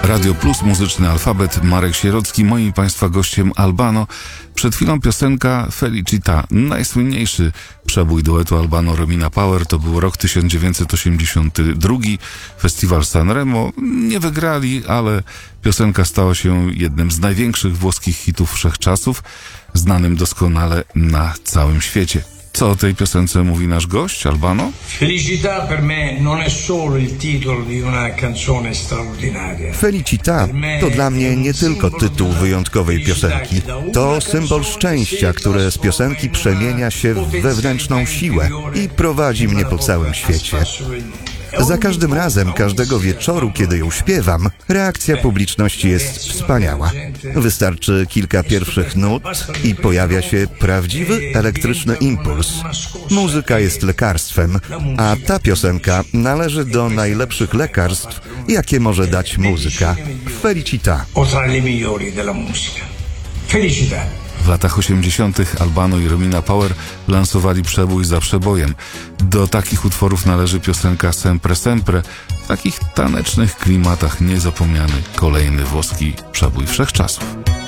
Radio Plus, muzyczny alfabet, Marek Sierocki, moim Państwa gościem Albano. Przed chwilą piosenka Felicita, najsłynniejszy przebój duetu Albano-Romina Power, to był rok 1982, festiwal Sanremo. Nie wygrali, ale piosenka stała się jednym z największych włoskich hitów wszechczasów, znanym doskonale na całym świecie. Co o tej piosence mówi nasz gość, Albano? Felicità per me non è solo il titolo di una canzone straordinaria. Felicità to dla mnie nie tylko tytuł wyjątkowej piosenki. To symbol szczęścia, które z piosenki przemienia się w wewnętrzną siłę i prowadzi mnie po całym świecie. Za każdym razem, każdego wieczoru, kiedy ją śpiewam, reakcja publiczności jest wspaniała. Wystarczy kilka pierwszych nut i pojawia się prawdziwy elektryczny impuls. Muzyka jest lekarstwem, a ta piosenka należy do najlepszych lekarstw, jakie może dać muzyka. Felicità. Felicità. W latach 80. Albano i Romina Power lansowali przebój za przebojem. Do takich utworów należy piosenka Sempre Sempre. W takich tanecznych klimatach niezapomniany kolejny włoski przebój wszechczasów.